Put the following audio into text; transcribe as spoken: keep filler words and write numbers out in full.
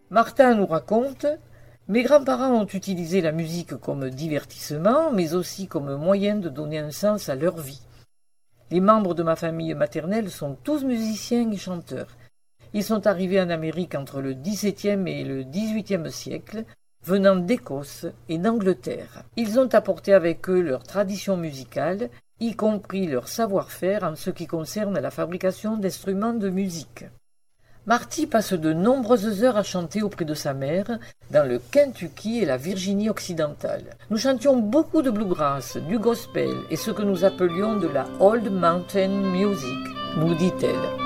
Martha nous raconte « Mes grands-parents ont utilisé la musique comme divertissement, mais aussi comme moyen de donner un sens à leur vie. Les membres de ma famille maternelle sont tous musiciens et chanteurs. Ils sont arrivés en Amérique entre le dix-septième et le dix-huitième siècle, venant d'Écosse et d'Angleterre. Ils ont apporté avec eux leur tradition musicale, y compris leur savoir-faire en ce qui concerne la fabrication d'instruments de musique. » Marty passe de nombreuses heures à chanter auprès de sa mère dans le Kentucky et la Virginie occidentale. Nous chantions beaucoup de bluegrass, du gospel et ce que nous appelions de la Old Mountain Music, nous dit-elle.